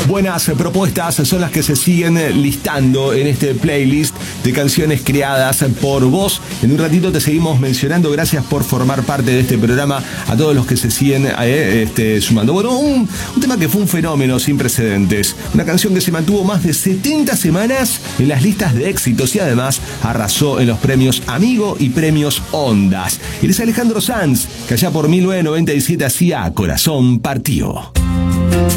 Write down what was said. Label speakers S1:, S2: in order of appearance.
S1: Buenas propuestas son las que se siguen listando en este playlist de canciones creadas por vos. En un ratito te seguimos mencionando. Gracias por formar parte de este programa, a todos los que se siguen sumando. Bueno, un tema que fue un fenómeno sin precedentes. Una canción que se mantuvo más de 70 semanas en las listas de éxitos y además arrasó en los premios Amigo y premios Ondas. Y es Alejandro Sanz, que allá por 1997 hacía Corazón Partido.